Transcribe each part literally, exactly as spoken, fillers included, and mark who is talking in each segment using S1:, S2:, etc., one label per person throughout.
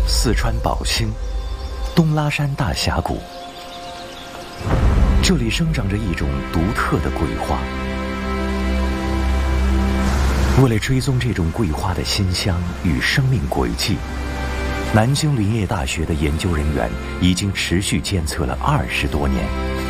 S1: 四川宝兴东拉山大峡谷，这里生长着一种独特的桂花。为了追踪这种桂花的馨香与生命轨迹，南京林业大学的研究人员已经持续监测了二十多年。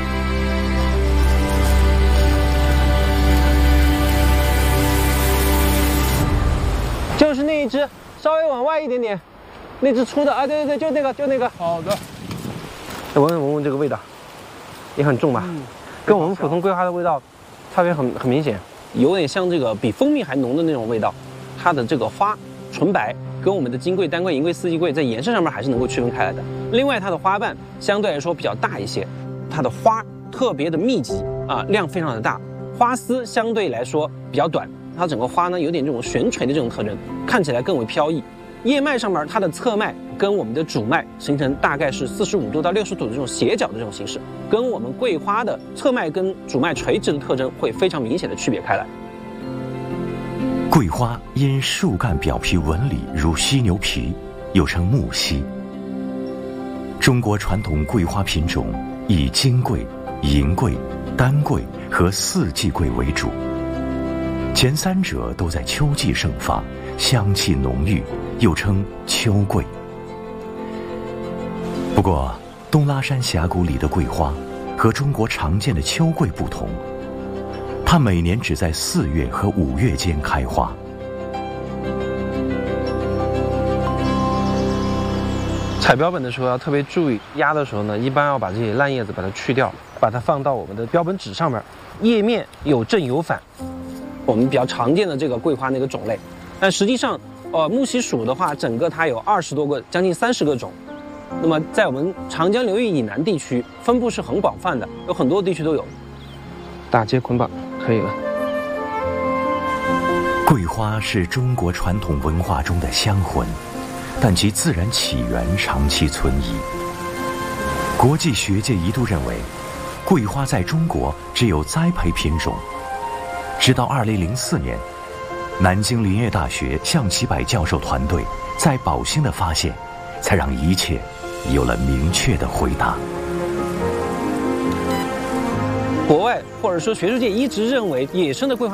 S2: 就是那一只，稍微往外一点点，那只粗的啊，对对对，就那个，就那个。
S3: 好的。
S2: 闻闻闻闻这个味道，也很重吧？嗯，跟我们普通桂花的味道差别很很明显，有点像这个比蜂蜜还浓的那种味道。它的这个花纯白，跟我们的金桂、丹桂、银桂、四季桂在颜色上面还是能够区分开来的。另外，它的花瓣相对来说比较大一些，它的花特别的密集啊，量非常的大，花丝相对来说比较短。它整个花呢有点这种悬垂的这种特征，看起来更为飘逸。叶脉上面它的侧脉跟我们的主脉形成大概是四十五度到六十度的这种斜角的这种形式，跟我们桂花的侧脉跟主脉垂直的特征会非常明显的区别开来。
S1: 桂花因树干表皮纹理如犀牛皮，又称木犀。中国传统桂花品种以金桂、银桂、丹桂和四季桂为主。前三者都在秋季盛发，香气浓郁，又称秋桂。不过，东拉山峡谷里的桂花和中国常见的秋桂不同，它每年只在四月和五月间开花。
S2: 采标本的时候要特别注意，压的时候呢，一般要把这些烂叶子把它去掉，把它放到我们的标本纸上面，叶面有正有反。我们比较常见的这个桂花那个种类，但实际上，呃，木犀属的话，整个它有二十多个，将近三十个种。那么在我们长江流域以南地区，分布是很广泛的，有很多地区都有。打结捆绑可以了。
S1: 桂花是中国传统文化中的香魂，但其自然起源长期存疑。国际学界一度认为，桂花在中国只有栽培品种。直到二零零四年，南京林业大学向其柏教授团队在宝兴的发现，才让一切有了明确的回答。
S2: 国外或者说学术界一直认为，野生的桂花